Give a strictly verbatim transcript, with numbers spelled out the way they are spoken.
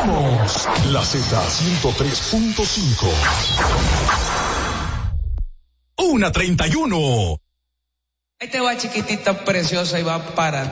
Somos la Z ciento tres punto cinco. Una treinta y uno. Este va chiquitita, preciosa y va para